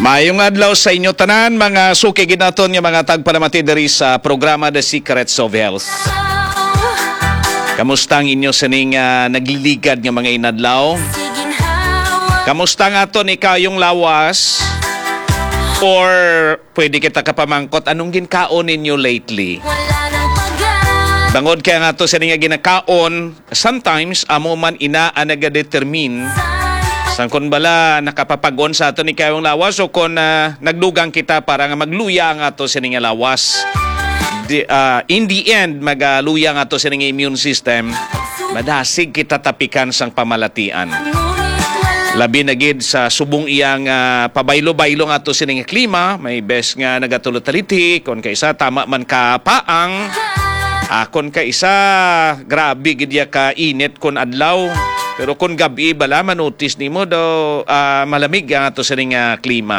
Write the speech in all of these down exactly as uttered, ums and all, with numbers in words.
Maayong adlaw sa inyo tanan, mga sukigid naton nga mga tagpalamati diri sa programa The Secrets of Health. Kamusta ang inyo sining uh, nagliligad nga mga inadlaw? Kamusta nga to ni kayong lawas? Or pwede kita kapamangkot, anong ginkaon ninyo lately? Bangod kaya nga to sining nga ginakaon, sometimes amo man ina ang nagadetermine sang kun bala nakapapagon sa ato ni kayong lawas o kung uh, nagdugang kita para nga magluya nga ato sining nga lawas. Di, uh, in the end, magaluya nga ato sining immune system, madasig kita tapikan sang pamalatian. Labi na gid sa subong iyang uh, pabaylo-baylo nga ato sining klima, may bes nga nagatulot-taliti, kung kaysa tama man ka paang, uh, kung kaysa grabe gid ya ka init kun adlaw. Pero kung gabi bala manotis nimo do uh, malamig ang ato sining uh, klima.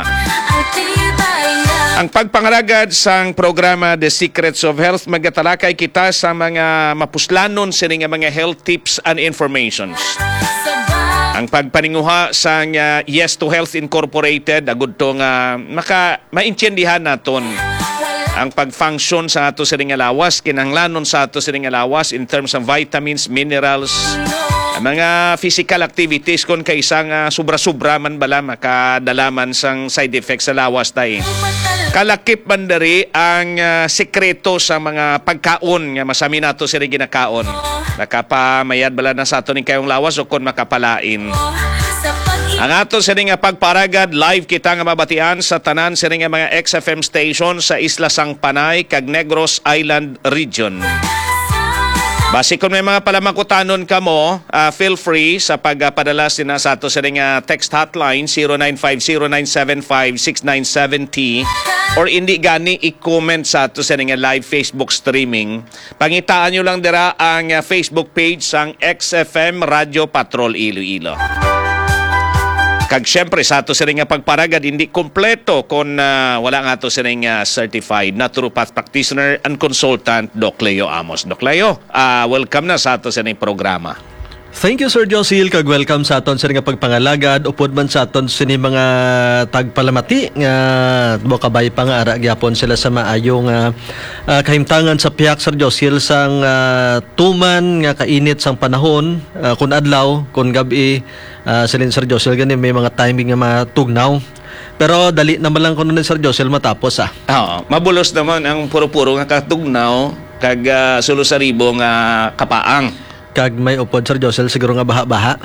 Ang pagpangaragad sang programa The Secrets of Health, magatalakay kita sa mga mapuslanon sining mga health tips and informations. Ang pagpaninguha sang uh, Yes to Health Incorporated, agud to nga maka maintindihan naton ang pag-function sa ato sining lawas, kinahanglanon sa ato sining lawas in terms of vitamins, minerals, mga physical activities kung kaisang uh, sobra-sobra man bala makadalaman sang side effects sa lawas tayo. Kalakip man dari ang uh, sekreto sa mga pagkaon nga masami nato sila ginakaon. Nakapamayad bala na sa ato ni kayong lawas o kung makapalain. Ang ato sa nga pagparagad, live kita nga mabatian sa tanan sa nga mga X F M station sa Isla Sang Panay, kag Negros Island Region. Basi kung may mga palamangkutanon ka mo, uh, feel free sa pagpadala sina sa ato sa nga text hotline zero nine five zero nine seven five six nine seven zero or hindi gani i-comment sa ato sa nga live Facebook streaming. Pangitaan nyo lang dira ang uh, Facebook page sang X F M Radio Patrol Iloilo. Kag syempre sa ato sa nga pagparagad hindi kompleto kung uh, wala nga ato sa nga certified naturopath practitioner and consultant Doc Leo Amos. Doc Leo, uh, welcome na sa ato sa nga programa. Thank you, Sir Josil, kag welcome sa aton sa nga pagpangalagad upod man sa aton sini mga tagpalamati nga bokabay pa nga ara gyapon sila sa maayong uh, uh, kahimtangan sa piyak, Sir Josil, sang uh, tuman nga kainit sang panahon, uh, kun adlaw kun gabi, uh, silin Sir Josil gani may mga timing nga matugnaw. Pero dali naman lang kuno ni Sir Josil matapos ah. Oo, mabulos naman ang puro-puro nga katugnaw kag uh, sulo-saribo nga kapaang. Kag may upod, Sir Josel, siguro nga baha-baha.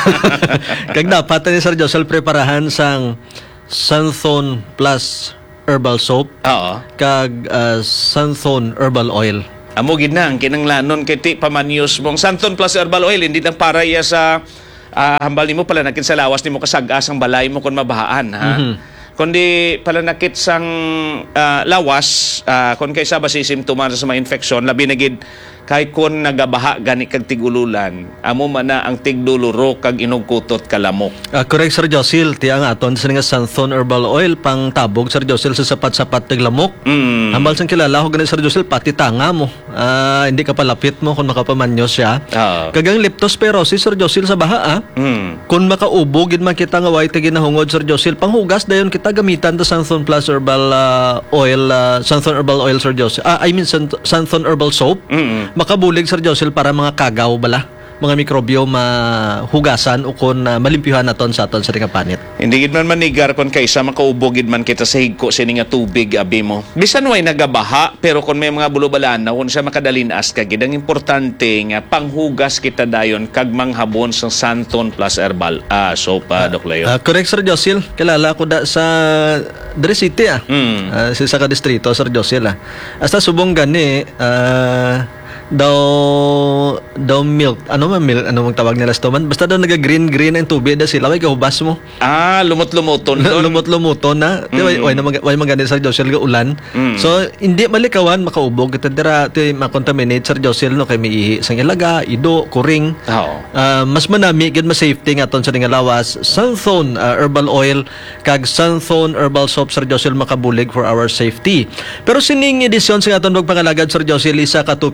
Kag dapat ni Sir Josel preparahan sang Santhone Plus Herbal Soap. Oo. Kag uh, Santhone Herbal Oil. Amo gid na ang kinanglanon kay ti pamanyos mong Santhone Plus Herbal Oil, hindi lang para iya sa uh, hambal nimo pala nakit sa lawas nimo kasag-as ang balay mo kun mabahaan, ha. Mm-hmm. Kundi pala nakit sang uh, lawas, uh, kung kaysa ba si simptomas sa mga infeksyon, labi na gid kay kun nagabaha gani kag tigululan, amo man na ang tigduluro kag inugkutot kalamok. Uh, correct, Sir Josil, ti ang aton sa nga Santhone Herbal Oil pang tabog, Sir Josil, sa sapat-sapat tiglamok. Mm. Hambal sang kilala ko gani, Sir Josil, pati tanga mo. Uh, hindi ka palapit mo kung makapamanyos siya. Uh. Kagang leptospirosis, Sir Josil, sa baha ah. Mm. Kung makaubo gid man kita nga way tigi nahungod, Sir Josil, panghugas dayon kita gamitan ta Santhone Plus Herbal uh, Oil, uh, Santhone Herbal Oil, Sir Josil. Ah, I mean Santhone Herbal Soap. Mm. Makabulig, Sir Josil, para mga kagaw bala, mga mikrobyo mahugasan o kung uh, malimpyuhan naton sa aton sa panit. Hindi gid man manigar kung kaysa makaubog gid man kita sa higko sini nga tubig abi mo. Bisan way nagabaha pero kung may mga bulubalanan kung siya makadalinas ka gid, ang importante nga panghugas kita dayon kag manghabon sa Santhone Plus Herbal uh, Soap, uh, Doc Leo. Uh, correct, Sir Josil. Kilala ko da sa Dre City ah. Mm. Uh, sa sa distrito, Sir Josil ah. Hasta subong gani uh, daw daw milk, ano man milk, ano mong tawag nila sa tuman, basta daw naga green green ang tubig da sila, way kahubas mo, ah lumot-lumuton lumot-lumuton na mm. way way na way maganda Sir Josil ga ulan. Mm. So hindi malikawan makaubog kita dira ti makontaminate, Sir Josil, no, kay miihi sang ilaga, ido, kuring. Oh. Uh, mas manami gid mas safety nga ton sa nga lawas Santhone uh, Herbal Oil kag Santhone Herbal Soap, Sir Josil, makabulig for our safety. Pero sining edisyon sa aton pagpangalagad, Sir Josil, isa ka topiko may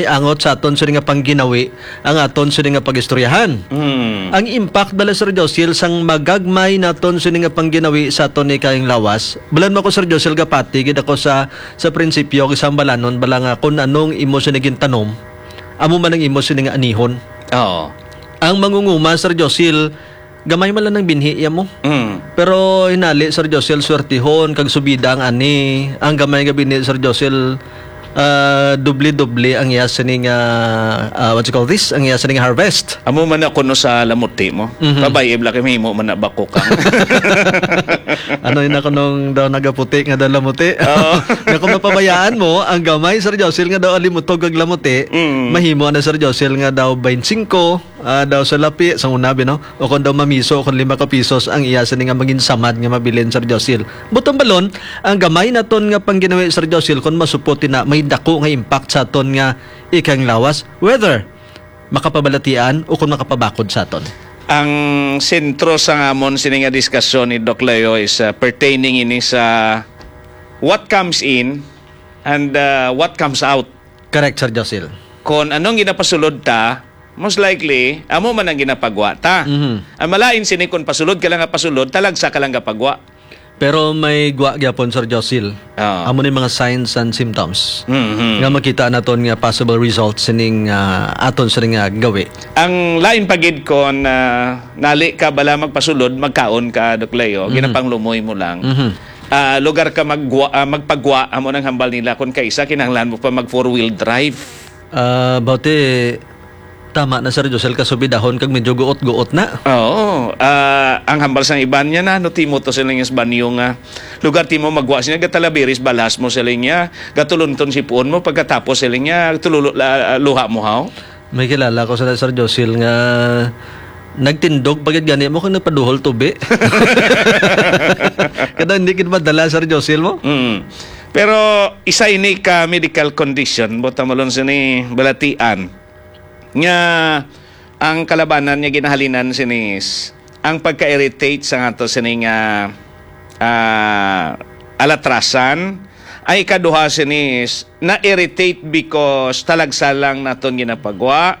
gamay angot sa aton sa nga pangginawi ang aton sa nga pagistoryahan. Mm. Ang impact bala Sir Josil sang magagmay naton sa nga pangginawi sa aton ni kaing lawas. Balan mo ko Sir Josil gapati gid ako sa sa prinsipyo isang balanon bala nga kun anong imo sa naging tanom, amo man ang imo sa nga anihon. Oo. Ang mangunguma Sir Josil gamay man lang ng binhi ya mo. Mm. Pero hinali Sir Josil swertihon kag subida ang ani. Ang gamay nga binhi Sir Josil uh, doble-doble ang iya sining uh, uh, what you call this? Ang iya sining harvest. Amo man na kuno sa lamuti mo. Mhm. Babay ibla kay mo man na bako ka. Ano yun ako nung daw nagaputi nga daw lamuti? Oo. Nga kung mapabayaan mo, ang gamay Sir Josil nga daw alimutog kag lamuti, Mm. mahimo na Sir Josil nga daw twenty-five uh, daw sa lapi sa unabi no. O kung daw mamiso kung lima ka pisos ang iya sa nga maging samad nga mabilin Sir Josil. Butong balon, ang gamay naton nga pangginawi Sir Josil kung masuputi na may dako nga impact sa aton nga ikang lawas, whether makapabalatian o kung makapabakod sa aton. Ang sentro sa amon sini nga diskusyon ni Doc Leo is uh, pertaining ini sa what comes in and uh, what comes out. Correct Sir Josil. Kung anong ginapasulod ta, most likely amo man ang ginapagwa ta. Mhm. Ang malain sini kung pasulod ka lang nga pasulod, talagsa ka lang nga pagwa. Pero may gwa gyapon Sir Josil. Oo. Amo ni mga signs and symptoms. Mhm. Nga makita naton nga possible results sining uh, aton sa nga gawi. Ang lain pagid ko na nali ka bala magpasulod, magkaon ka Doc Leo, Mhm. ginapanglumoy mo lang. Mhm. Ah, lugar ka magwa, ah, magpagwa amo ng hambal nila kung kaisa kinahanglan mo pa mag four wheel drive. Uh, bauti tama na Sir Josel kasubidahon kag medyo guot-guot na. Oo. Ah, ang hambal sang iban niya na no timo to sila nga banyo nga lugar timo magwa siya gatalabiris balas mo sila niya gatulunton si puon mo pagkatapos sila niya tululo la, luha mo haw. May kilala ko sa Sir Josel nga nagtindog pagid gani mo kung nagpaduhol tubi. Kada hindi kin madala Sir Josel mo. Mm. Pero isa ini ka medical condition bota malon sini balatian nga ang kalabanan niya ginahalinan sinis ang pagka-irritate sa ato sini nga ah, alatrasan ay kaduha sinis na-irritate because talagsalang naton ginapagwa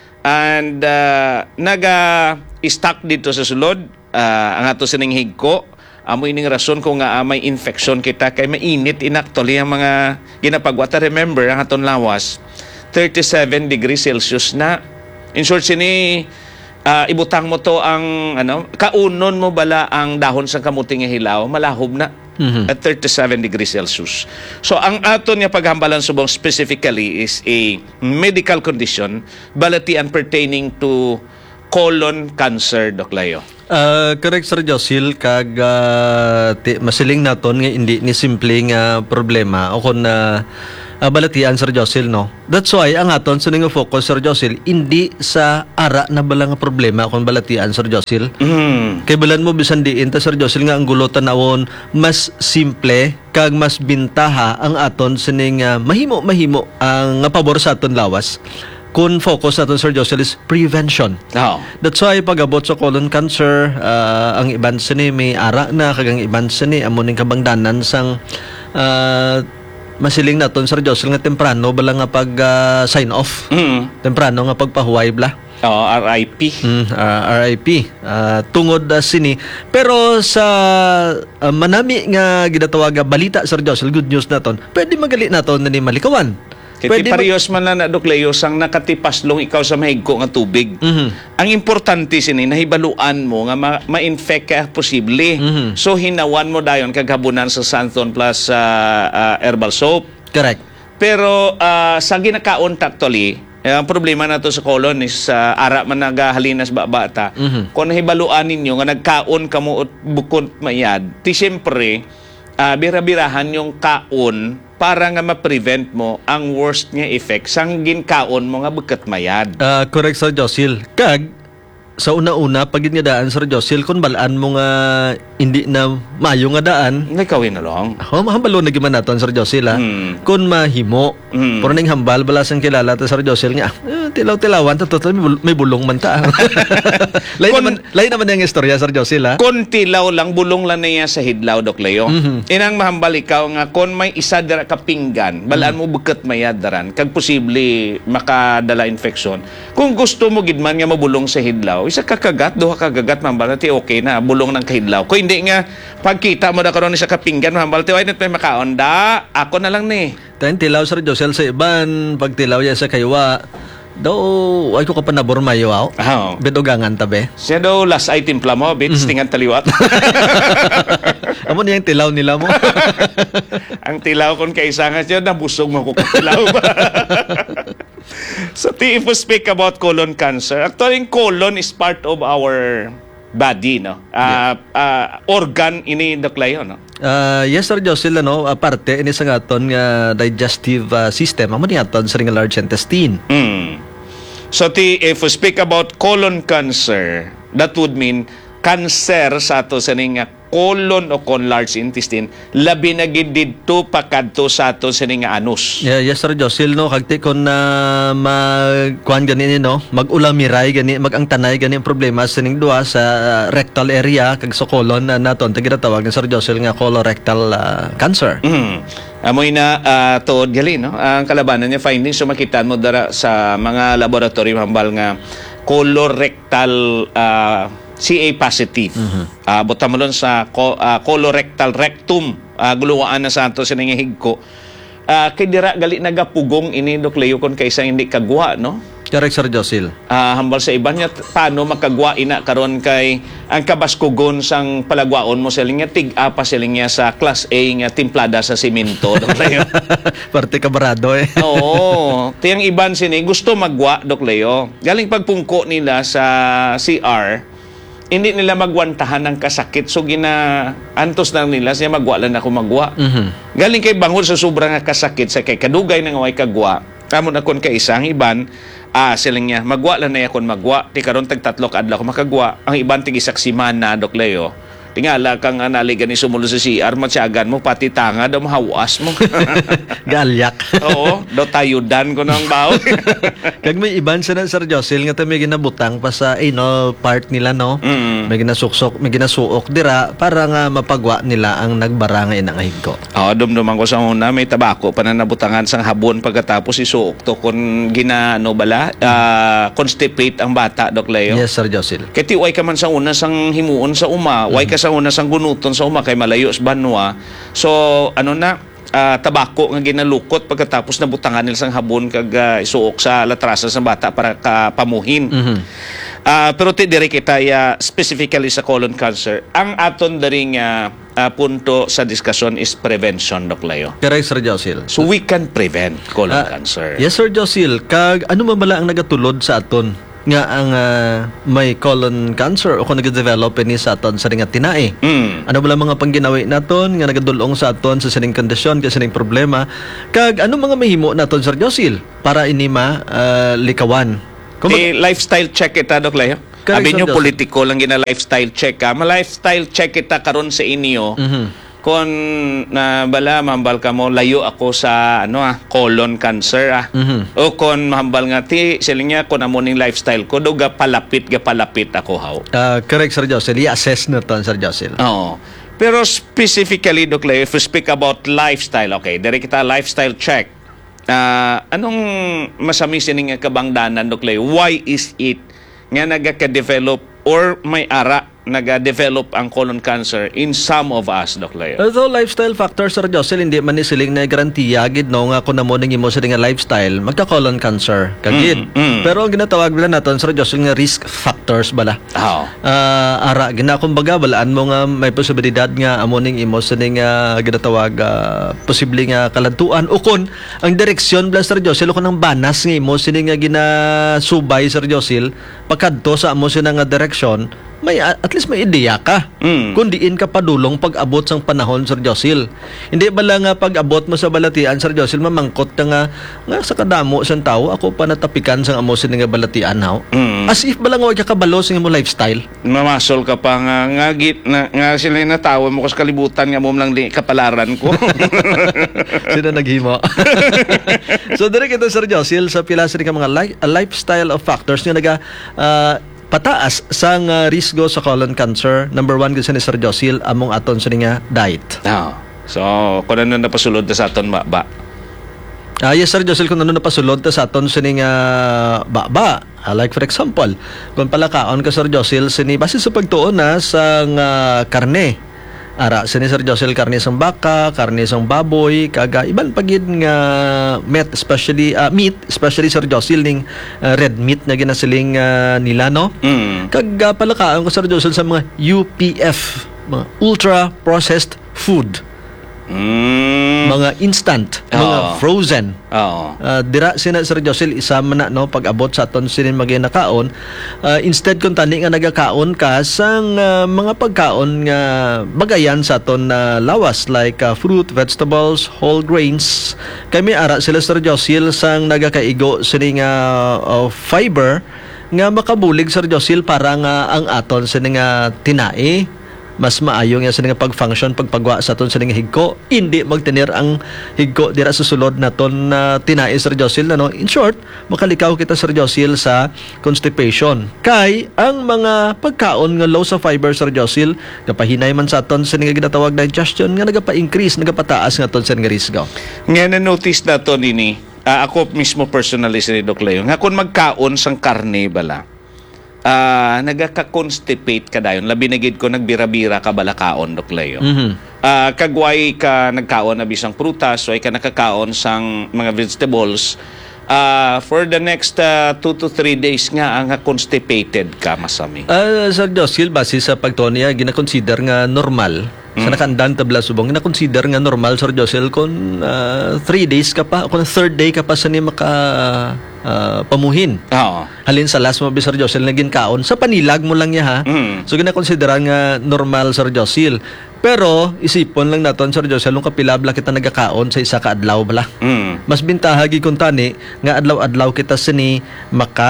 and uh, naga-stuck dito sa sulod uh, ang ato sining higko. Amo ining rason kung nga uh, may infection kita kay mainit inactually ang mga ginapagwa. Ta remember ang aton lawas thirty-seven degrees Celsius na. In short sini uh, ibutang mo to ang ano kaunon mo bala ang dahon sa kamuting nga hilaw malahob na Mhm. at thirty-seven degrees Celsius. So ang aton nga paghambalan subong specifically is a medical condition balatian pertaining to colon cancer Doc Leo. Uh, correct Sir Josil kag uh, ti, masiling naton nga hindi ni simple nga problema o kun na uh, balatian Sir Josil no. That's why ang aton sa nga focus Sir Josil hindi sa ara na bala nga problema kun balatian Sir Josil. Mm. Kay balan mo bisan diin ta Sir Josil nga ang gulo tanawon mas simple kag mas bintaha ang aton sining uh, mahimo mahimo ang nga pabor sa aton lawas. Kun focus natin Sir Josel is prevention. Oh. That's why pag-abot sa colon cancer, uh, ang iban sini may ara na kagang iban sini amo ning kabangdanan sang uh, masiling naton Sir Josel nga temprano bala nga pag uh, sign off. Mm. Temprano nga pagpahuway bla. Oh, R I P. Mm, uh, R I P uh, tungod uh, sini pero sa uh, manami nga ginatawag balita Sir Josel good news naton pwede magali naton na ni malikawan. Pwede parehas man na na Doc Leo sang nakatipaslong ikaw sa mahigko nga tubig. Mhm. Ang importante sini nahibaluan mo nga ma- ma-infect ka posible. Mhm. So hinawan mo dayon kag habunan sa Santon plus uh, uh, herbal soap. Correct. Pero uh, sa ginakaon actually, eh, ang problema nato sa colon is uh, ara man nagahalinas ba bata. Mhm. Kung nahibaluan ninyo nga nagkaon kamo bukod mayad, ti syempre uh, bira-birahan yung kaon para nga ma-prevent mo ang worst nga effect sang ginkaon mo nga bukat mayad. Uh, correct Sir Josil. Kag sa una-una pag nga daan Sir Josil kun balaan mo nga hindi na mayo nga daan. Nagkawin na lang. Oh, mahambalo na giman naton Sir Josil ha. Hmm. Kun mahimo. Hmm. Pero ning hambal bala sang kilala ta Sir Josil nga. Eh, Ah, tilaw-tilawan ta total may bul- may bulong man ta. lain Kon- naman lain naman yung istorya Sir Josil ha. Kontilaw lang, bulong lang niya sa hidlaw, Dok Leo. Mhm. Inang mahambal ikaw nga, kon may isa dara ka pinggan, balaan mo bukat mayad daran, kag posible makadala infeksyon. Kung gusto mo gidman nga mabulong sa hidlaw, isa kakagat, duha kagagat, mahambal na ti okay na, bulong ng kahidlaw. Kung hindi nga, pagkita mo na karon isa ka pinggan, mahambal ti, ay na't may makaon, da, ako na lang ni. Tayo tilaw Sir Josil sa iban pag tilaw ya sa kaywa daw ay ko ka pa nabormayo aw. Oh. Bedogangan tabe. Siya daw last item pla mo, bits, tingan taliwat. Amo niya yung tilaw nila mo. Ang tilaw kon kaisa nga siya, nabusog mo ko tilaw. So, if we speak about colon cancer, actually, colon is part of our body, no? Uh, uh, organ ini Doklayo, no? Uh, yes Sir Josil ano, aparte ini sa aton nga digestive uh, system amo ni aton sa ring large intestine. Mm. So, ti, if we speak about colon cancer, that would mean cancer sa ato sa ning colon o con large intestine, labi na gid didto pakadto sa ato sa ning anus. Yeah, yes Sir Josil no kagti kon na uh, magkuan gani no, mag-ulamiray gani magangtanay gani ang problema sa ning duha sa uh, rectal area kag sa colon na naton taginatawag ni Sir Josil nga colorectal uh, cancer. Mm. Amoy na uh, tuod gali, no? Ang kalabanan niya findings so makita mo dara sa mga laboratory hambal nga colorectal uh, C A positive. Mm-hmm. Uh, buta mo doon sa co- uh, colorectal rectum, uh, guluwaan na sa ato sa nangihigko. Uh, kay dira gali nagapugong ini Doklayo kon kaysa hindi kagwa, no? Correct Sir Josil. Uh, hambal sa iban niya paano makagwa ina karon kay ang kabaskugon sang palagwaon mo siling nga tig-a pa siling niya sa class A nga timplada sa simento, Doklayo. Parte kabarado eh. Oo. Tiyang iban sini gusto magwa, Doklayo. Galing pagpungko nila sa C R, hindi nila magwantahan ng kasakit. So, gina antos na nila siya magwa lang ako magwa. Mhm. Galing kay bangod sa sobrang nga kasakit sa kay kadugay ng way kagwa. Kamo na kon kay isang iban, ah, silang niya, magwa lang na kon magwa. Ti karon tag tatlo ka adlaw ko makagwa. Ang iban tig isak simana, Doklayo. Tingala kang analigan ni sumulo sa C R, matsyagan mo, pati tanga, daw mahawas mo. Galyak. Oo, daw tayudan ko ng baon. Kag may iban sa na Sir Josil nga ta may ginabutang pa sa eh, no, part nila no. Mm. May ginasuksok, may ginasuok dira para nga mapagwa nila ang nagbara nga inang higko. Oo, dumduman ko sa una, may tabako pa na nabutangan sang habon pagkatapos isuok to kung gina, ano bala, uh, constipate ang bata, Doklayo. Yes Sir Josil. Kaya ti, way ka man sa una sang himuon sa uma, way ka sa una sang gunuton sa uma, kay malayo sa banwa. So, ano na, uh, tabako nga ginalukot pagkatapos nabutangan nila sang habon kag uh, isuok sa latrasa sa bata para kapamuhin. Mhm. Uh, pero ti dire kita ya specifically sa colon cancer, ang aton daring uh, uh, punto sa diskusyon is prevention, Doklayo. Correct Sir Josil. So we can prevent colon Ah, cancer. Yes Sir Josil, kag ano man bala ang nagatulod sa aton nga ang ah, may colon cancer o kung nag-develop ni sa aton sa ring at tinae. Mm. Ano bala mga pangginawi naton nga nagadulong sa aton sa sining kondisyon kasi sining problema kag ano mga mahimo naton Sir Josil para ini ma ah, likawan. Kung mag- Eh, lifestyle check kita, Doklayo. Correct, Abi Sir nyo, Joseph. politiko lang gina lifestyle check ka. Ma-lifestyle check kita karon sa inyo. Mhm. Kung na bala, mahambal ka mo, layo ako sa ano ah, colon cancer ah. Mhm. O kung mahambal nga, ti, siling niya, kung amo ning lifestyle ko, do ga palapit, ga palapit ako haw. Ah, correct Sir Josil, i-assess na to Sir Josil. Oo. Pero specifically, Doklayo, if we speak about lifestyle, okay, dari kita lifestyle check. Ah, anong masami sining nga kabangdanan, Doklayo? Why is it nga nagaka-develop or may ara nag-develop ang colon cancer in some of us, Doklayo? Although lifestyle factor Sir Josil hindi man ni siling na garantiya gid no nga kun namo ning imo sa nga lifestyle magka colon cancer kagid. Mm, mm. Pero ang ginatawag bala naton Sir Josil nga risk factors bala. Oo. Ah, ara gina kumbaga balaan mo nga may posibilidad nga amo ning imo sa ning uh, ginatawag uh, posible nga kalantuan o kun ang direksyon bala Sir Josil kun ang banas nga imo sining nga ginasubay Sir Josil pagkadto sa amo sina nga direksyon may at least may ideya ka. Mm. Kung diin ka padulong pag-abot sang panahon, Sir Josil. Hindi ba lang nga pag-abot mo sa balatian, Sir Josil, mamangkot ka nga, nga sa kadamo sang tao, ako pa natapikan sang amo sila nga balatian now. Mm. As if ba lang ka kabalo sa mo lifestyle? Mamasol ka pa nga, nga, git, na, nga sila yung natawa mo kasi kalibutan nga mo lang di kapalaran ko. Sino naghimo? So, dire kita, Sir Josil, sa pila sa mga li- a lifestyle of factors nga naga uh, pataas sang uh, risgo sa colon cancer. Number one kasi ni Sir Josil among aton sa nga diet. Oh. So, kung ano napasulod na sa aton ba? ba? Ah, yes, Sir Josil, kung ano napasulod ta sa aton sa nga ba-ba. Uh, like for example, kung palakaon ka, Sir Josil, sini base sa pagtuon na sa uh, karne. Ara, sini Sir Josil, karne sang baka, karne sang baboy, kaga iban pagid nga meat, especially uh, meat, especially Sir Josil ning uh, red meat na ginasiling uh, nila, no? Mm. Kaga palakaon ko, Sir Josil, sa mga U P F, mga ultra processed food. Mm. Mga instant, Oo. mga frozen. Oo. Uh, dira sina Sir Josil isama na no pag-abot sa aton sinin maginakaon. Uh, instead kung tani nga nagakaon ka sang uh, mga pagkaon nga bagayan sa aton uh, lawas like uh, fruit, vegetables, whole grains. Kami ara sila Sir Josil sang nagakaigo sini nga uh, fiber nga makabulig Sir Josil para nga ang aton sini nga tinae mas maayo nga sa nga pag-function pagpagwa sa aton sa nga higko, hindi magtener ang higko dira sa sulod naton na uh, tinae Sir Josil, ano? In short, makalikaw kita Sir Josil sa constipation. Kay ang mga pagkaon nga low sa fiber Sir Josil, kapahinay man sa aton sa nga ginatawag digestion nga nagapa-increase, nagapataas nga aton sa nga risgo. Nga na-notice na to nini, uh, ako mismo personally si Doc Leo, nga kung magkaon sang karne bala, Ah, uh, nagaka-constipate ka dayon. Labi na gid ko nagbira-bira ka balakaon, Doc Leo. Mhm. Ah, uh, kagway ka nagkaon na bisang prutas, way ka nakakaon sang mga vegetables. Ah, uh, for the next uh, two to three days nga ang constipated ka masami. Uh, Sir Josil, base sa pagtoniya, gina-consider nga normal. Mm. Sa nakandan tabla subong, gina-consider nga normal, Sir Josil, kung uh, three days ka pa, kung third day ka pa sa ni maka uh, pamuhin. Oo. Halin sa last mo, Sir Josil, naging kaon. Sa panilag mo lang niya, ha? Mm. So, gina-consider nga normal, Sir Josil. Pero, isipon lang naton, Sir Josil, nung kapilabla kita nagakaon sa isa ka adlaw bala. Mm. Mas bintahagi kung tani, nga adlaw-adlaw kita sini maka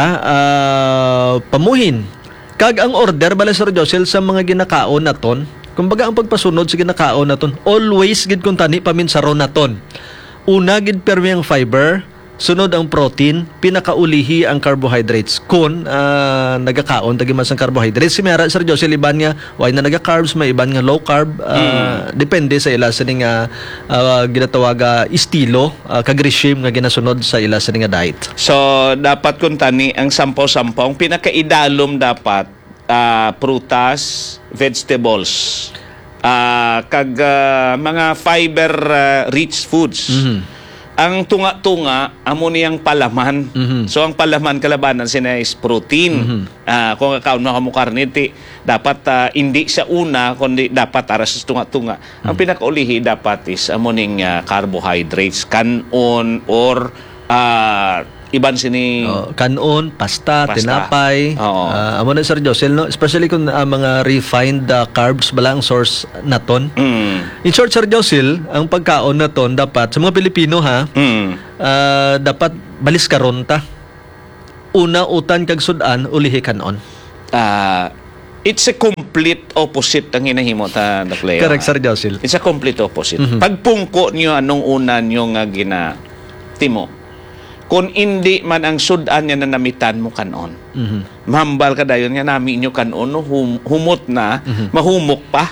uh, pamuhin. Kag ang order bala Sir Josil sa mga ginakaon naton, kumbaga ang pagpasunod sa ginakaon naton, always gid kung tani paminsaron naton. Una gid permi ang fiber, sunod ang protein, pinakaulihi ang carbohydrates. Kung uh, nagakaon tagi mas ang carbohydrates, si Mera Sir Josil iban nga why na naga-carbs, may iban nga low carb, uh, mm. depende sa ila sa nga uh, ginatawag uh, estilo, uh, kag regime nga ginasunod sa ila sa nga diet. So, dapat kung tani, ang sampaw-sampaw, ang pinakaidalom dapat, uh, prutas, vegetables, uh, kag uh, mga fiber-rich uh, foods. Mm-hmm. Ang tunga-tunga, amo niyang palaman. Mm-hmm. So, ang palaman kalabanan sina is protein. Mm-hmm. Uh, kung kakaon mo kamo karne, ti, dapat uh, hindi sa una, kundi dapat aras sa tunga-tunga. Mm-hmm. Ang pinakaulihi dapat is amo ning uh, carbohydrates, kanon or uh, iban sini oh, kanon, pasta, Pasta. tinapay. Oo. Uh, amo na Sir Josil, no? Especially kung uh, mga refined uh, carbs bala ang source naton. Mm. In short, Sir Josil, ang pagkaon naton dapat sa mga Pilipino, ha, Mm. uh, dapat balis karon ta. Una utan kag sudan, ulihi kanon. Uh, it's a complete opposite ang hinahimo ta, Doc Leo. Correct, Sir Josil. It's a complete opposite. Mhm. Pagpungko niyo anong una niyo nga gina timo. Kung hindi man ang sudan niya na namitan mo kanon. Mhm. Mahambal ka dayon nga nami inyo kanon no, hum, humot na, Mhm. mahumok pa.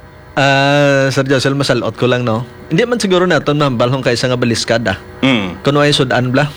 Ah, Sir Josil, masalot ko lang, no. Hindi man siguro naton mambal kung kaysa nga baliskada. Mm. Kuno ay sudan bla.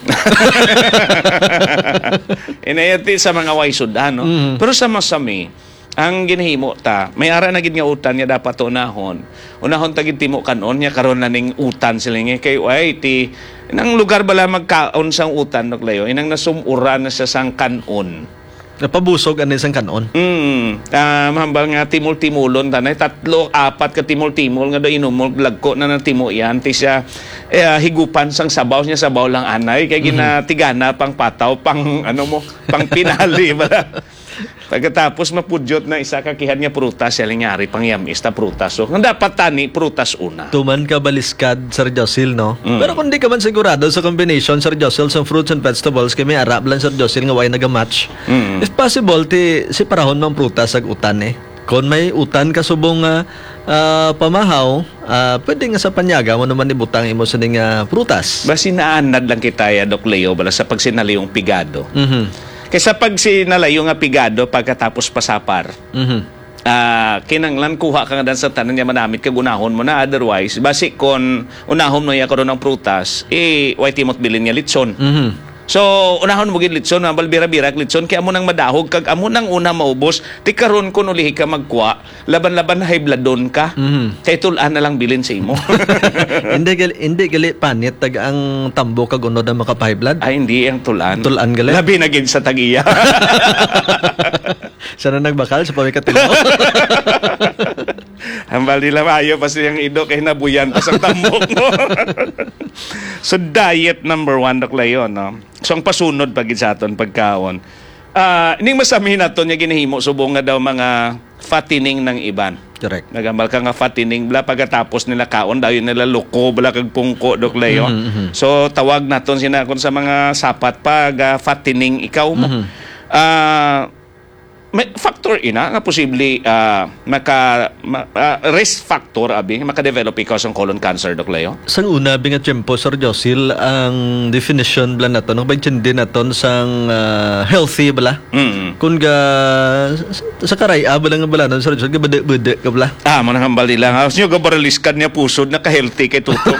Inayati sa mga way sudan, no? Mhm. Pero sa masami, ang ginahimo ta, may ara na gid nga utan nga dapat unahon. Unahon ta gid timo kanon nya karon na ning utan sila nga kay ay ti nang lugar bala magkaon sang utan Doc Leo, inang nasumuran na sa sang kanon. Napabusog ano isang kanon. Mm, uh, mahambal nga timul-timulon tanay tatlo apat ka timul-timul nga do inumol lagko na ng timo yan ti siya eh, higupan sang sabaw niya sabaw lang anay kay ginatigana pang pataw pang ano mo pang pinali bala. Pagkatapos mapudyot na isa kakihan niya prutas, siya lingyari pang yamis ta prutas. So, kung dapat tani, prutas una. Tuman ka baliskad, Sir Josil, no? Mm. Pero kung di ka man sigurado sa combination, Sir Josil, sa fruits and vegetables, kay may arap lang, Sir Josil, nga way nagamatch. Mm. If possible, ti, si parahon mang prutas ag utan eh. Kung may utan ka subong nga ah, pamahaw, ah, pwede nga sa panyaga mo naman ibutang imo sa ning ah, prutas. Basi naanad lang kita ya, Doc Leo, bala sa pagsinaliyong pigado. Mhm. Kaysa pag sinalayo nga pigado, pagkatapos pasapar, Mhm. ah kinanglan kuha ka nga dan sa tanan niya manamit kag unahon mo na, otherwise basi kon unahon mo ya karon ng prutas eh way timot bilin niya litson. Mhm. So unahon mo gid litson, mabal bira-bira litson kay amo nang madahog kag amo nang una maubos, ti karon kun ulihi ka magkuha laban-laban na high bloodon ka. Mhm. Kay tulan na lang bilin sa imo. hindi gali hindi gali panit tag ang tambo kag unod ang maka-high blood. Ay hindi ang tulan. Tulan gali. Labi na gid sa tagiya. Sana nagbakal sa pamikatilo. Hambal nila maayo pa siyang ido kay nabuyan pa sa tambok mo. So diet number one, Doc Leo, no? So ang pasunod pag sa aton pagkaon. Ah, ining masamin naton nga ginahimo subong nga daw mga fattening ng iban. Correct. Nagambal ka nga fattening bla pagkatapos nila kaon dayon nila luko bla kag pungko, Doc Leo. Mhm, mhm. So tawag naton sina kon sa mga sapat pag ah, fattening ikaw mo. Mhm. Ah, may factor ina nga posible ah, maka ma, ah, risk factor abi maka-develop ikaw sa colon cancer, Doc Leo. Sang una binga tiyempo, Sir Josil, ang definition bala naton, ang bagtindi naton sang ah, healthy bala. Mm. Kung ga sa karaya bala nga bala non, Sir Josil, gabede-bede ka bala. Ah, mo nang hambal nila. Halos nyo gabaraliskan niya pusod na ka-healthy kay tuto.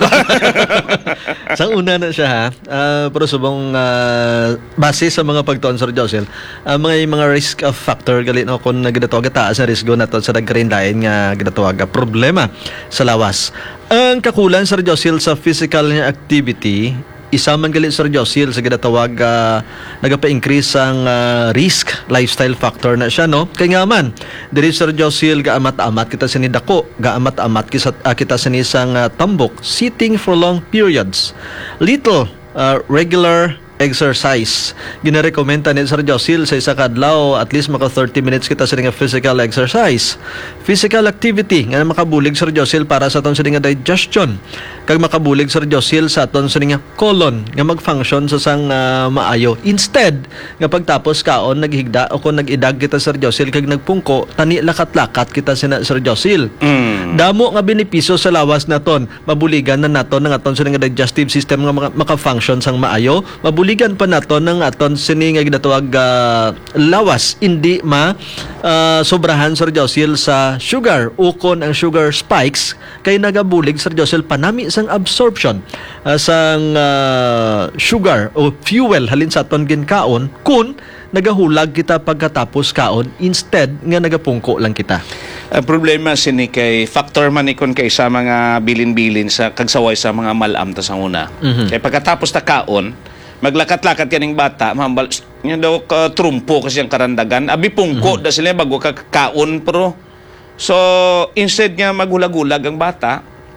Sang una na siya ha, ah, pero subong ah, base sa mga pagtuon, Sir Josil, ah, mga mga risk of factor gali no kung nagdatuwag taas na risgo naton sa nagkarin lain nga gidatuwag problema sa lawas. Ang kakulan, Sir Josil, sa physical nga activity, isa man gali, Sir Josil, sa ginatawag uh, nagapa-increase ang uh, risk lifestyle factor na siya, no? Kaya nga man diri, Sir Josil, gaamat-amat kita sini dako, gaamat-amat kita, uh, kita sini sang uh, tambok, sitting for long periods, little uh, regular exercise. Ginarekomenda ni Sir Josil sa isa kadlaw at least maka thirty minutes kita sa nga physical exercise. Physical activity nga makabulig, Sir Josil, para sa aton sa nga digestion. Kag makabulig, Sir Josil, sa aton sa nga colon nga mag-function sa sang uh, maayo. Instead nga pagtapos kaon naghigda o kung nag-idag kita, Sir Josil, kag nagpungko, tani lakat-lakat kita sina Sir Josil. Mm. Damo nga benepisyo sa lawas naton, mabuligan na naton ng aton sa nga digestive system nga maka- maka-function sang maayo, mabuligan pa naton ng aton sini nga ginatawag uh, lawas hindi ma uh, sobrahan, Sir Josil, sa sugar o kon ang sugar spikes kay nagabulig, Sir Josil, panami sang absorption uh, sang uh, sugar o fuel halin sa aton ginkaon kun nagahulag kita pagkatapos kaon instead nga nagapungko lang kita. Ang problema sini kay factor man ikon kay sa mga bilin-bilin sa kagsaway sa mga malam ta sa una. Mhm. Kay pagkatapos ta kaon, maglakat-lakat kaning bata, mahambal nya daw ka trumpo kasi ang karandagan. Abi pungko da sila bago ka kaon pro. So instead nga maghulag-hulag ang bata,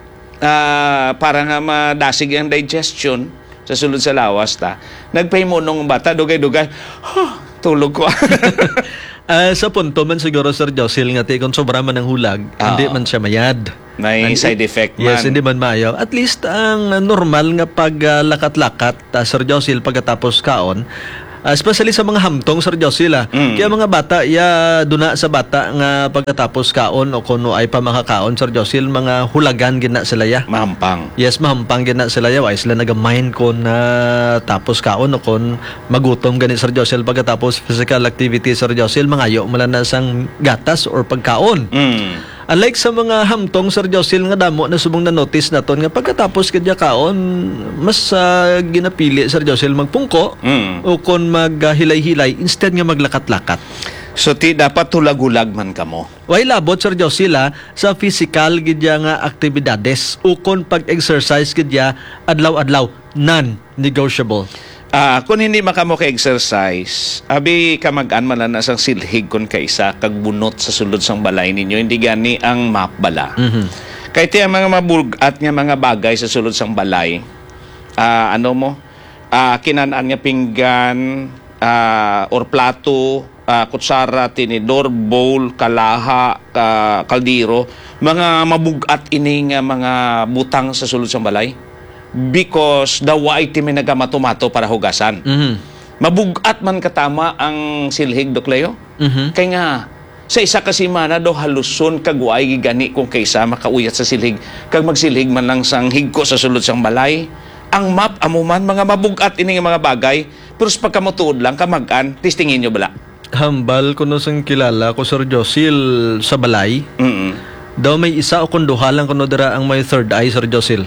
ah, para nga madasig ang digestion sa sulod sa lawas ta. Nagpahimunong ang bata, dugay-dugay. Huh, tulog ko. Ah, sa punto man siguro, Sir Josil, nga ti kung sobra man ang hulag, Ah. hindi man siya mayad. May Hindi- side effect man. Yes, hindi man maayaw. At least ang uh, normal nga paglakat-lakat, uh, Sir Josil, pagkatapos kaon, uh, especially sa mga hamtong, Sir Josil, ah. Mm. Kaya mga bata, ya duna sa bata nga pagkatapos kaon o kuno ay pa makakaon, Sir Josil, mga hulagan gina sila ya. Mahampang. Yes, mahampang gina sila ya. Ay sila nagamind ko na tapos kaon o kon magutom gani, Sir Josil, pagkatapos physical activity, Sir Josil, mangayo mula na sang gatas or pagkaon. Mm. Unlike sa mga hamtong, Sir Josil, nga damo na subong na notice naton nga pagkatapos kadya kaon mas uh, ginapili, Sir Josil, magpungko Mm. o kon maghilay-hilay instead nga maglakat-lakat. So ti dapat hulag-hulag man kamo. Way labot, Sir Josil, ah, sa physical gidya nga aktibidades o kon pag-exercise gidya adlaw-adlaw, non-negotiable. Ah, kung hindi makamo ka exercise, abi kamagan man na sang silhig kon kaisa kag bunot sa sulod sang balay ninyo, hindi gani ang map bala. Mhm. Kay ti ang mga mabulgat nga mga bagay sa sulod sang balay, ah ano mo, ah kinanaan nga pinggan, ah or plato ah, kutsara, tinidor, bowl, kalaha, ka, kaldero, mga mabugat ini nga mga butang sa sulod sa balay because dawa iti may nagamatomato para hugasan. Mhm. Mabugat man katama ang silhig, Dok Leo. Mhm. Kaya nga, sa isa kasi mana do haluson kagway gigani kung kaysa makauyat sa silhig kag magsilhig man lang sang higko sa sulod sang balay. Ang map amuman mga mabugat ini nga mga bagay pero sa pagkamutuod lang kamagan tistingin nyo bala. Hambal ko no sang kilala ko Sir Josil sa balay. Mm. Daw may isa o kunduha lang kuno dira ang may third eye, Sir Josil.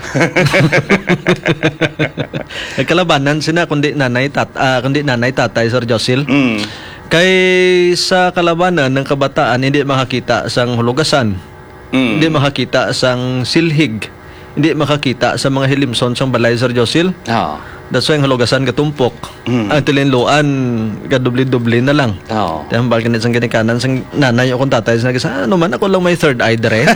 Nagkalabanan sina kundi nanay tat ah, kundi nanay tatay, Sir Josil. Mm. Kay sa kalabanan ng kabataan hindi makakita sang hulugasan. Mm. Hindi makakita sang silhig. Hindi makakita sa mga hilimson sang balay, Sir Josil. Oh. That's why ang hulugasan katumpok. Mm. Ang tilinluan gadubli-dubli na lang. Oh. Hambal kanit sang ginikanan sang nanay o kung tatay sa nagasa, ano man ako lang may third eye dire.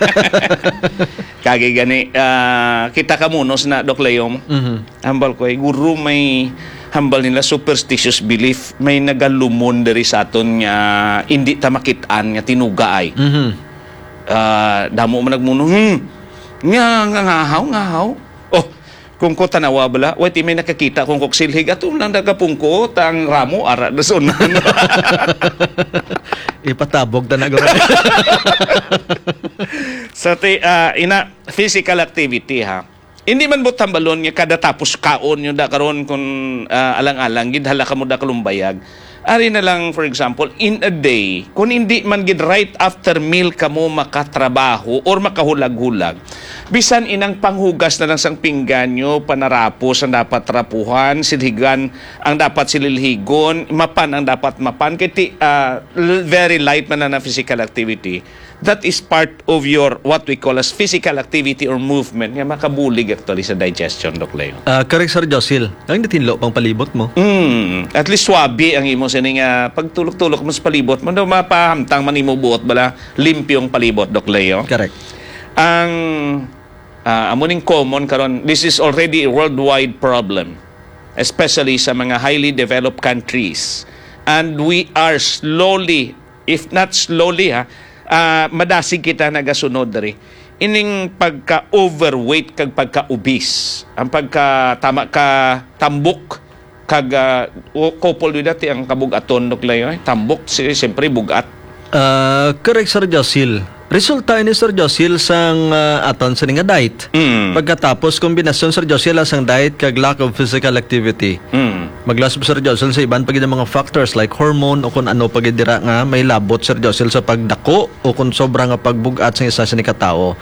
Kagi gani ah, kita kamunos na Dok Leong. Mhm. Hambal ko ay guru may hambal nila superstitious belief may nagalumon diri sa aton nga hindi ta makitaan nga tinuga ay. Mhm. Ah, damo man nagmuno hmm nga nga ngahaw ngahaw oh kung ko tanawa bala wait may nakakita kung kok silhig atum lang nagapungko tang ramo ara dasunan. Ipatabog ta na guro. Sa ti ah, ina physical activity ha. Hindi man butang balon nga kada tapos kaon yung da karon kung ah, alang-alang gid hala ka mo da kalumbayag. Ari na lang for example in a day kung hindi man gid right after meal kamo makatrabaho or makahulag-hulag bisan inang panghugas na lang sang pinggan nyo panarapos ang dapat rapuhan silhigan ang dapat sililhigon mapan ang dapat mapan kiti uh, very light man na, na physical activity that is part of your what we call as physical activity or movement nga makabulig actually sa digestion, Dok Leo. Ah, correct, Sir Josil. Ang natinlo pang palibot mo. Mm, at least swabe ang imo sining nga pagtulok-tulok mo sa palibot mo daw mapahamtang man imo buot bala limpyong palibot, Dok Leo. Correct. Ang uh, amuning common karon this is already a worldwide problem especially sa mga highly developed countries and we are slowly if not slowly ha uh, madasig kita nagasunod diri ining pagka-overweight kag pagka-obese ang pagka-tama ka tambok kag uh, couple with that ang kabugaton Dok Leo eh. Tambok si siyempre bugat. Ah, correct, Sir Josil. Resulta ni Sir Josil sang uh, aton sa nga diet. Mm. Pagkatapos kombinasyon Sir Josil sang diet kag lack of physical activity. Mm. Maglas Sir Josil sa iban pagid mga factors like hormone o kung ano pagid dira nga may labot Sir Josil sa pagdako o kung sobra nga pagbugat sa isa sa ni katao.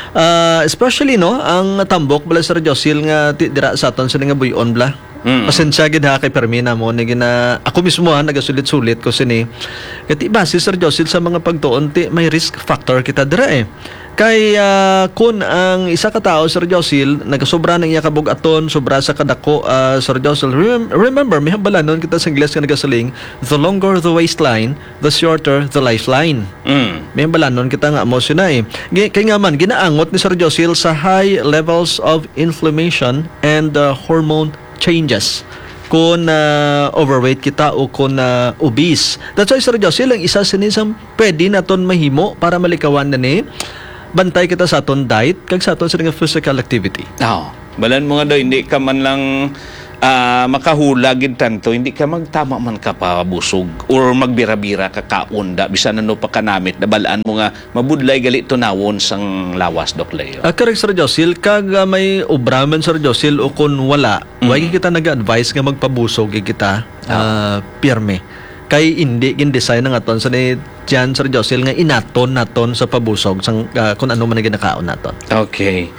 Uh, especially no ang tambok bala Sir Josil nga ti, dira sa aton sa nga buyon bla. Mm. Pasensya gid ha kay permina mo ni gina ako mismo ha nagasulit-sulit ko sini. Kati base Sir Josil sa mga pagtuon ti may risk factor kita dira eh. Kay uh, kun ang isa ka tawo Sir Josil nagasobra nang iya kabugaton sobra sa kadako uh, Sir Josil remember, remember may balanon kita sa Ingles nga nagasaling the longer the waistline the shorter the lifeline. Mm. May balanon kita nga mo sina eh. Kay nga man ginaangot ni Sir Josil sa high levels of inflammation and uh, hormone changes kung uh, overweight kita o kung uh, obese. That's why Sir Josil ang isa sinisang pwede naton mahimo para malikawan na ni bantay kita sa aton diet kag sa aton sa nga physical activity. Oh, balan mo nga daw hindi ka man lang uh, makahulagid tanto, hindi ka magtama man ka pa busog or magbira-bira ka kaunda bisan ano pa kanamit na balaan mo nga mabudlay gali tunawon sang lawas, Dok Leo. Ah, correct, Sir Josil. Kag uh, may obraman, Sir Josil, o kung wala, mm. wag kita nag-advise nga magpabusog kita uh, pirme. Kay hindi gin-design ng aton sa ni Jan, Sir Josil, nga inaton naton sa pabusog sang, uh, kung ano man na ginakaon naton. Okay.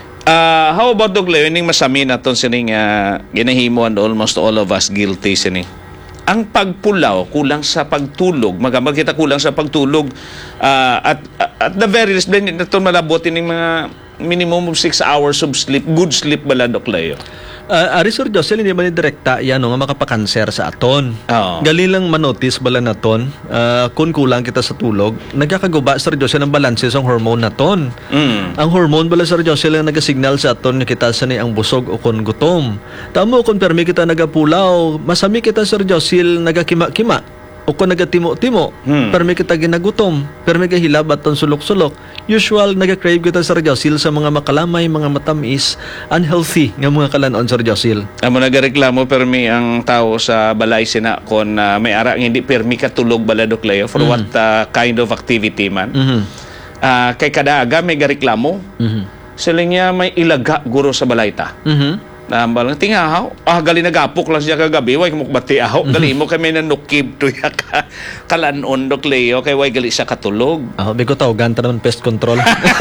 Uh, how about Dok Leo, ining masami naton sining uh, ginahimo and almost all of us guilty sining. Ang pagpulaw kulang sa pagtulog, magamag kita kulang sa pagtulog uh, at at the very least din naton malabot ining mga minimum of six hours of sleep, good sleep bala, Dok Leo. Uh, Ari Sir Jocelyn, hindi man direkta yan no, nga makapakanser sa aton. Oo. Gali lang manotice bala naton, uh, kung kulang kita sa tulog, nagkakaguba Sir Jocelyn ang balanse sa hormone naton. Mm. Ang hormone bala Sir Jocelyn ang nagasignal sa aton nga kita sa ni ang busog o kung gutom. Tamo kung permi kita nagapulaw, masami kita Sir Jocelyn nagakima-kima. o kung nagatimo-timo, Hmm. pero may kita ginagutom, pero may kahilab at sulok-sulok. Usual, nag-crave kita, Sir Josil, sa mga makalamay, mga matamis, unhealthy nga mga kalanon, Sir Josil. Amo nagareklamo permi ang tao sa balay sina kon uh, may ara nga hindi permi katulog bala Doc Leo for Mm. what uh, kind of activity man. Mhm. Ah, kay kada aga may gareklamo. Mhm. Sila niya may ilaga guro sa balay ta. Mhm. Nambal nga tingahaw. Ah, gali nagapok lang siya kagabi. Way kumukbati ahaw. Gali mo kami nanukib to ya ka. Kalanon, Doc Leo. Kay way gali siya katulog. Ah, biko tawagan ta naman pest control.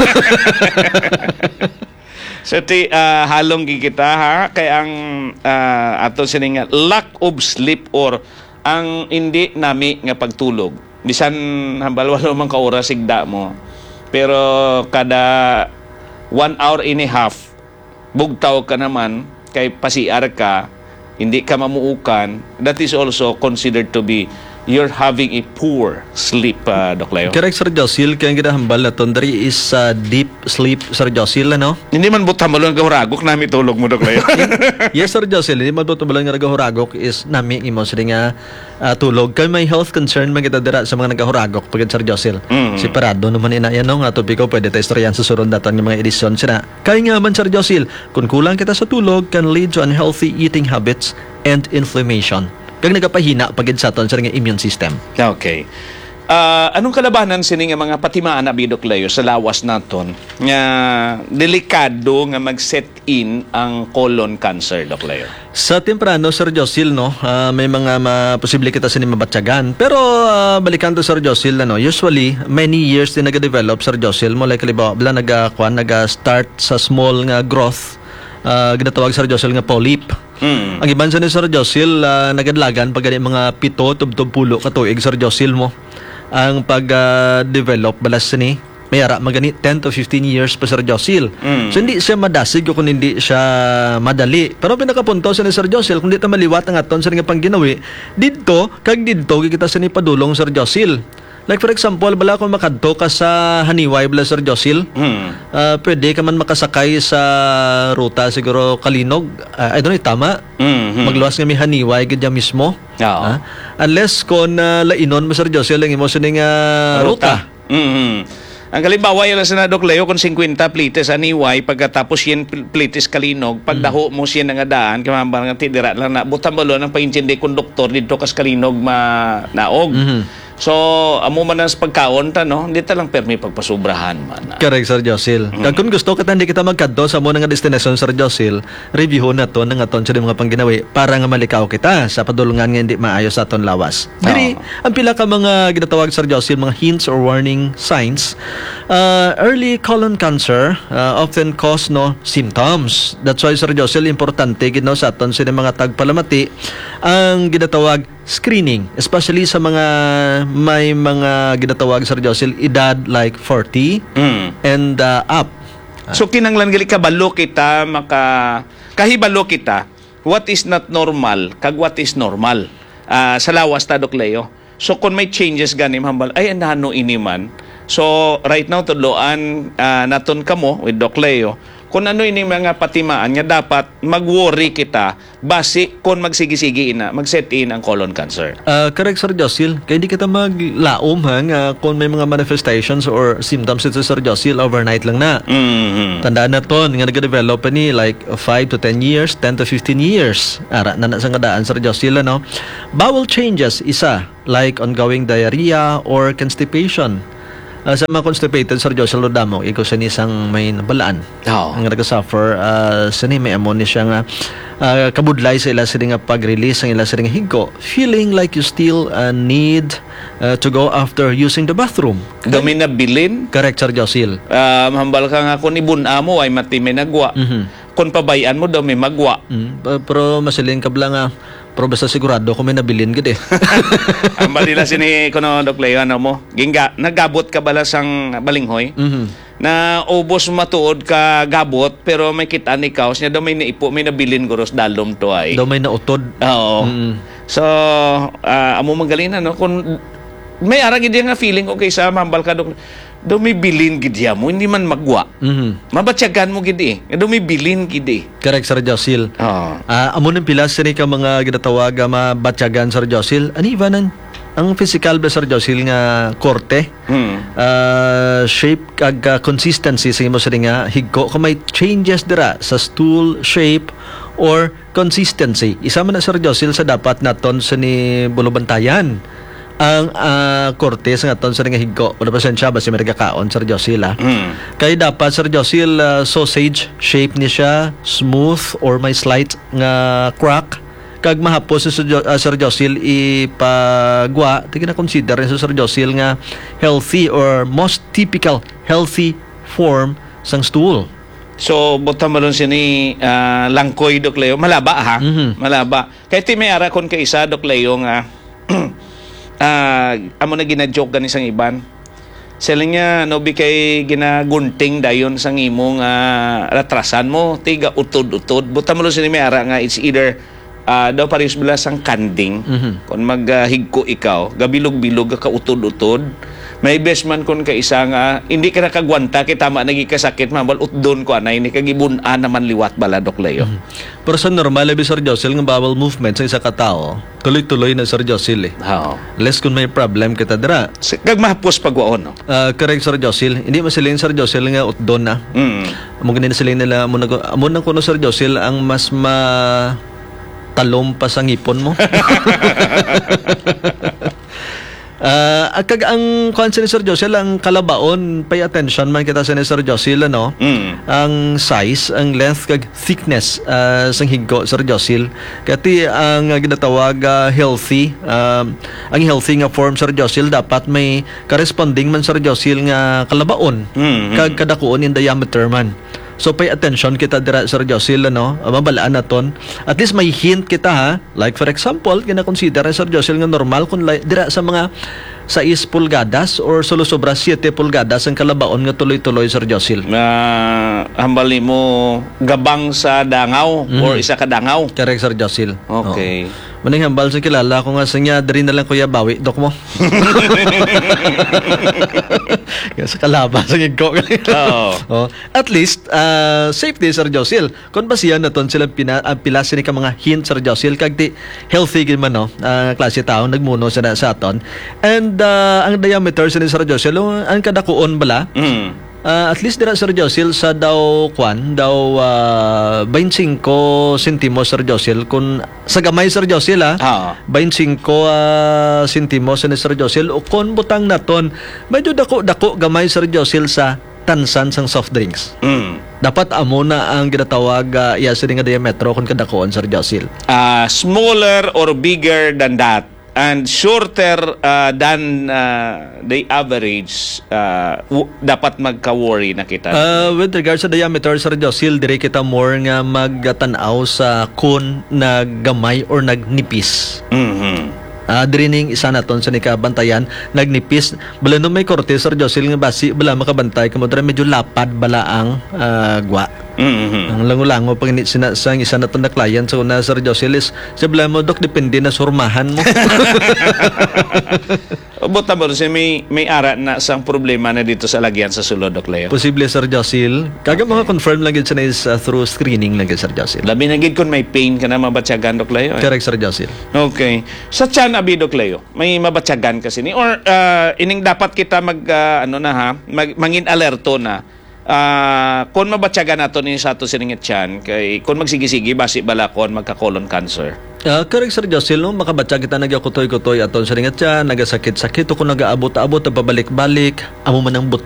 So, ti, ah, halong gi kita ha. Kay ang uh, ato sininga lack of sleep or ang hindi nami nga pagtulog. Bisan hambal wala man ka oras sigda mo. Pero kada one hour and a half, bugtaw ka naman, kay pasiar ka, hindi ka mamuukan, that is also considered to be you're having a poor sleep, uh, Doc Leo. Correct, Sir Josil. Kaya ang ginahambal na tondari is uh, deep sleep, Sir Josil, ano? Hindi man butang mo lang gahuragok nami tulog mo, Doc Leo. Yes, Sir Josil. Hindi man ba nga nagahuragok is nami imo sila nga uh, tulog. Kaya may health concern man kita dira sa mga nagahuragok pagod, Sir Josil. Mm. Separado naman ina yan, no? Nga topic ko, pwede tayo istoryan sa surun datan ng mga edisyon sila. Kaya nga man, Sir Josil, kung kulang kita sa tulog, can lead to unhealthy eating habits and inflammation. Kaya nagapahina pagid sa aton sa nga immune system. Okay. Ah, anong kalabanan sini nga mga patimaan na Doc Leo sa lawas naton nga delikado nga mag-set in ang colon cancer, Doc Leo? Sa temprano, Sir Josil, no, ah, may mga ma- posible kita sa mabatsagan. Pero ah, balikan to, Sir Josil, ano, usually, many years din nag-develop, Sir Josil, mo like halimbawa, bala nag-start nag sa small nga growth, uh, ginatawag, Sir Josil, nga polyp. Mm. Ang iban sa ni Sir Josil, uh, nagadlagan pag ganyan mga pito, tub-tub pulo katuig, Sir Josil mo. Ang pag-develop, uh, balas ni, may ara, magani ten to fifteen years pa, Sir Josil. Mm. So, hindi siya madasig o kung hindi siya madali. Pero pinakapunto sa ni Sir Josil, kung di ta maliwat ang aton sa nga pangginawi, dito, kag dito, kita sa ni padulong, Sir Josil. Like for example, bala kung makadto ka sa Haniway, bala, Sir Josil, Mm. uh, pwede ka man makasakay sa ruta, siguro Kalinog, uh, I don't know, tama? Mm-hmm. Magluwas nga may Haniway, gadya mismo. Oo. Ah, unless kung uh, lainon mo, Sir Josil, lang imo sa nga ruta. Mm-hmm. Ang kalimbawa yun sa na Doc Leo kung fifty plites aniway pagkatapos yan plites Kalinog pagdaho mo siya nga daan kamambang nga tidira lang na butan balo ng paintindi konduktor dito kas Kalinog ma naog. Mhm. So amo man as pagkaon ta no hindi ta lang permi pagpasubrahan man. Correct, Sir Josil. Kag kung gusto kita hindi kita magkadto sa mo nga destination, Sir Josil, review na to ng aton sa mga pangginawi para nga malikaw kita sa padulungan nga hindi maayo sa aton lawas. Diri, ang pila ka mga ginatawag, Sir Josil, mga hints or warning signs. Uh, early colon cancer uh, often cause no symptoms. That's why, Sir Josil, importante gid no sa aton sa mga tagpalamati ang ginatawag screening, especially sa mga may mga ginatawag, Sir Josil, edad like forty Mm. and uh, up. So kinanglan gali kabalo kita maka kahibalo kita what is not normal kag what is normal Ah, sa lawas ta, Doc Leo. So kung may changes gani hambal ay anano ini man. So right now tudloan uh, naton kamo with Doc Leo kung ano ini mga patimaan nga dapat mag-worry kita base kung magsigi-sigi ina mag-set in ang colon cancer. Uh, correct, Sir Josil. Kaya hindi kita maglaom ha, nga kung may mga manifestations or symptoms ito, Sir Josil, overnight lang na. Mhm. Tandaan na to, nga nag-develop pa ni like five to ten years, ten to fifteen years. Ara na na sa ngadaan, Sir Josil, ano? Bowel changes, isa, like ongoing diarrhea or constipation. Uh, sa mga constipated, Sir Josil Lodamo, ikaw sa isang may nabalaan. Oo. Ang nag-suffer, uh, sa ni may amon siya nga uh, kabudlay sa ila sa nga pag-release ang ila sa nga higko. Feeling like you still uh, need uh, to go after using the bathroom. Dumi na bilin. Correct, Sir Josil. Um, hambal ka nga kung ibuna mo ay mati may nagwa. Mhm. Kung pabayaan mo daw may magwa. Mm, pa- pero masilin ka bala nga, pero basta sigurado kung may nabilin gid eh. Ang balila sini kuno Doc Leo ano mo. Ginga nagabot ka bala sang balinghoy. Mhm. Na ubos matuod ka gabot pero may kita ni kaos niya daw may naipo may nabilin guros dalom to ay. Daw may nautod. Oo. Mm. So ah, amo magaling na no kung may ara gid nga feeling okay sa mambal ka Doc. Daw may bilin gid ya mo hindi man magwa. Mhm. Mabatyagan mo gid eh. Daw may bilin gid eh. Correct, Sir Josil. Oo. Ah, amo ng pilas sini ka mga ginatawag nga mabatyagan, Sir Josil. Ani ba nan ang physical ba Sir Josil nga korte, Mm. uh, shape kag uh, consistency sa imo sa nga higko kung may changes dira sa stool shape or consistency. Isa man na Sir Josil sa dapat naton sa ni bulubantayan ang uh, korte sa aton sa nga higko. Wala pasensya ba si mergakaon Sir Josil ah. Mm. Kay dapat Sir Josil uh, sausage shape ni siya smooth or may slight nga crack kag mahapos sa Sir Jo- uh, Sir Josil ipagwa tigna consider sa Sir Josil nga healthy or most typical healthy form sang stool. So, buta mo siya ni ah, Langkoy, Dok Leo. Malaba, ha? Mhm. Malaba. Kaya ti may ara kon ka isa, Dok Leo, nga ah, amo na gina-joke gani sang iban. Sila nga, no, bi kay ginagunting dayon sang imong ah, ratrasan mo, tiga utod-utod. Buta mo siya ni may ara nga, it's either ah, daw parehas bila sang kanding. Mhm. Kung maghigko ikaw, gabilog-bilog ka utod-utod. May best man kon ka isa nga, hindi ka nakagwanta, kay tama nagikasakit, mabal utdon ko anay, ni kagibun naman liwat bala, Dok Leo. Pero sa normal abi Sir Josil nga bowel movement sa isa ka tawo, tuloy-tuloy na Sir Josil eh. Oo. Less kung may problem kita dira. Si- Kag mahapos pagwaon, no? Uh, correct Sir Josil. Hindi masilin Sir Josil nga utdon na. Mm. Amo ganina sila nila amo nag amo nang kuno Sir Josil ang mas ma talom pa sa ngipon mo. Ah, uh, kag ang kwansa ni Sir Josil ang kalabaon, pay attention man kita sa ni Sir Josil ano. Mm. Ang size, ang length kag thickness uh, sang higko Sir Josil. Kati ang uh, ginatawag uh, healthy, um, ang healthy nga form Sir Josil dapat may corresponding man Sir Josil nga kalabaon. Mm. Kag kadakuon in diameter man. So pay attention kita dira Sir Josil ano, mabalaan naton. At least may hint kita ha. Like for example, kina-consider Sir Josil nga normal kung li- dira sa mga sais pulgadas or solo-sobra siete pulgadas ang kalabaon nga tuloy-tuloy Sir Josil. Na hambal ni mo gabang sa dangaw or isa ka dangaw. Correct Sir Josil. Okay. Oo. Maning hambal sa kilala ko nga sa niya diri na lang kuya bawi dok mo. Kaya sa kalaba sa gigko. Oo. Oh, at least uh, safety Sir Josil. Kung basihan naton sila pina uh, pila sini ka mga hint Sir Josil kag di healthy gid man no. Uh, klase tao nagmuno sa sa aton. And uh, ang diameter sa ni Sir Josil ang kadakuon bala. Mm. Uh, at least dira Sir Josil sa daw kwan daw uh, twenty-five sentimos Sir Josil kun sa gamay Sir Josil ha Ah. twenty-five uh, sentimos ni Sir Josil o kun butang naton medyo dako-dako gamay Sir Josil sa tansan sang soft drinks. Mm. Dapat amo na ang ginatawag uh, iya sa nga diametro kun kadakoon Sir Josil. Ah, smaller or bigger than that and shorter uh, than uh, the average, uh, w- dapat magka-worry na kita. Uh, with regards sa diameter Sir Josil, dire kita more nga magtanaw sa kun naggamay or nagnipis. Mhm. Ah, diri ning isa naton sa nikabantayan nagnipis bala no may korte Sir Josil nga basi bala makabantay kamo dira medyo lapad bala ang ah, gwa. Mhm. Ang lango-lango pag ini sina sang isa naton na client so na Sir Josil is sa bala mo dok depende na surmahan mo. Buta mo si may may ara na sang problema na dito sa lagyan sa sulod, Dok Leo. Posible Sir Josil. Kaga mga confirm lang gid sa is uh, through screening lang gid Sir Josil. Labi na gid kun may pain ka na mabatyagan, Dok Leo. Eh. Correct Sir Josil. Okay. Sa tiyan abi, Dok Leo, may mabatyagan kasi ni or uh, ining dapat kita mag uh, ano na ha, mag, mangin alerto na. Uh, kung mabatyagan nato ni sa ato siningit tiyan kay kung magsigi-sigi basi bala kon magka colon cancer. Uh, correct Sir Josil, no? Makabatsa kita nagyakutoy-kutoy aton sa ringat siya, nagasakit-sakit o kung nag-aabot-abot, pabalik-balik, amo man ang